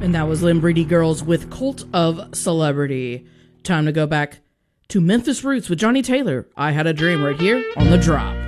And that was Limbredy Girls with Cult of Celebrity. Time to go back to Memphis Roots with Johnny Taylor. I Had a Dream right here on The Drop.